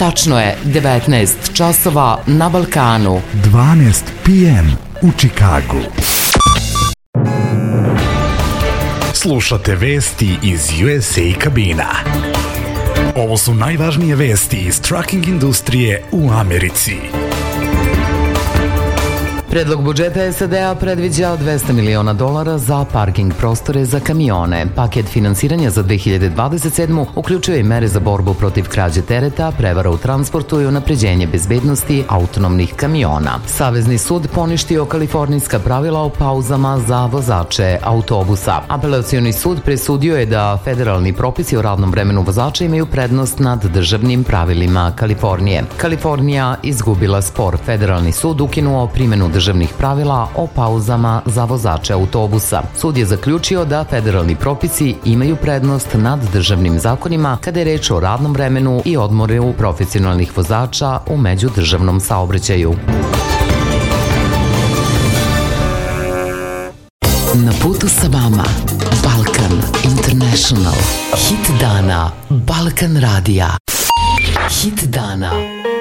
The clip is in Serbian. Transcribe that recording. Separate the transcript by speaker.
Speaker 1: Tačno je 19 časova na Balkanu.
Speaker 2: 12 p.m. u Čikagu. Slušate vesti iz USA kabina. Ovo su najvažnije vesti iz trucking industrije u Americi.
Speaker 1: Predlog budžeta SAD-a predviđa $200 miliona za parking prostore za kamione. Paket finansiranja za 2027. uključuje i mere za borbu protiv krađe tereta, prevara u transportu i unapređenje bezbednosti autonomnih kamiona. Savezni sud poništio kalifornijska pravila o pauzama za vozače autobusa. Apelacioni sud presudio je da federalni propisi o radnom vremenu vozača imaju prednost nad državnim pravilima Kalifornije. Kalifornija izgubila spor. Federalni sud ukinuo primjenu državnih pravila o pauzama za vozače autobusa. Sud je zaključio da federalni propisi imaju prednost nad državnim zakonima kada je reč o radnom vremenu i odmoru profesionalnih vozača u međudržavnom saobraćaju. Na putu sa vama Balkan International. Hit dana Balkan radija. Hit dana